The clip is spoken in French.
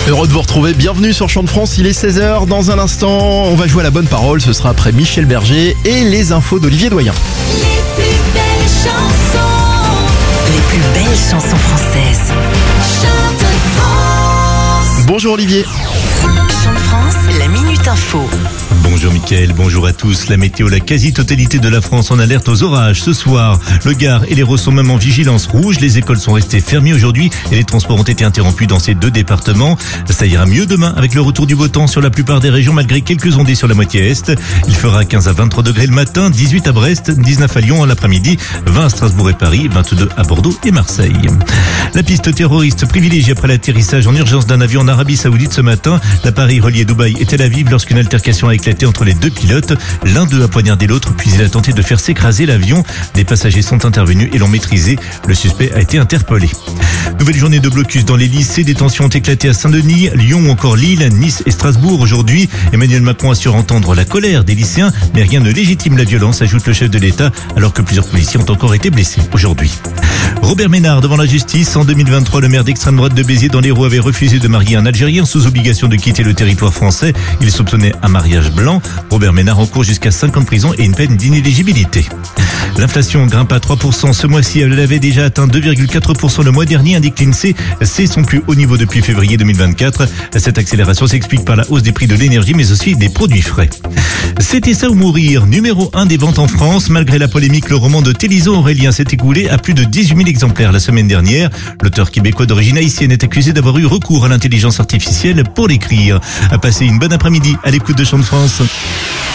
Heureux de vous retrouver, bienvenue sur Chant de France, il est 16h. Dans un instant, on va jouer à la bonne parole, ce sera après Michel Berger et les infos d'Olivier Doyen. Les plus belles chansons françaises. Chante France. Bonjour Olivier. Chante France, la Minute Info. Bonjour Mickaël, bonjour à tous. La météo, la quasi-totalité de la France en alerte aux orages ce soir. Le Gard et l'Hérault sont même en vigilance rouge. Les écoles sont restées fermées aujourd'hui et les transports ont été interrompus dans ces deux départements. Ça ira mieux demain avec le retour du beau temps sur la plupart des régions malgré quelques ondées sur la moitié est. Il fera 15 à 23 degrés le matin, 18 à Brest, 19 à Lyon l'après-midi, 20 à Strasbourg et Paris, 22 à Bordeaux et Marseille. La piste terroriste privilégiée après l'atterrissage en urgence d'un avion en Arabie Saoudite ce matin. L'appareil reliait Dubaï et Tel Aviv lorsqu'une altercation a éclaté entre les deux pilotes. L'un d'eux a poignardé l'autre puis il a tenté de faire s'écraser l'avion. Des passagers sont intervenus et l'ont maîtrisé. Le suspect a été interpellé. Nouvelle journée de blocus dans les lycées. Des tensions ont éclaté à Saint-Denis, Lyon ou encore Lille, Nice et Strasbourg aujourd'hui. Emmanuel Macron assure entendre la colère des lycéens, mais rien ne légitime la violence, ajoute le chef de l'État, alors que plusieurs policiers ont encore été blessés aujourd'hui. Robert Ménard devant la justice. En 2023, le maire d'extrême droite de Béziers dans l'Hérault avait refusé de marier un Algérien sous obligation de quitter le territoire français. Il soupçonnait un mariage blanc. Robert Ménard encourt jusqu'à 5 ans de prison et une peine d'inéligibilité. L'inflation grimpe à 3% ce mois-ci. Elle avait déjà atteint 2,4% le mois dernier, indique l'INSEE. C'est son plus haut niveau depuis février 2024. Cette accélération s'explique par la hausse des prix de l'énergie, mais aussi des produits frais. C'était ça ou mourir, numéro 1 des ventes en France. Malgré la polémique, le roman de Téliso Aurélien s'est écoulé à plus de 18 000 exemplaires la semaine dernière. L'auteur québécois d'origine haïtienne est accusé d'avoir eu recours à l'intelligence artificielle pour l'écrire. À passer une bonne après-midi à l'écoute de Chant de France.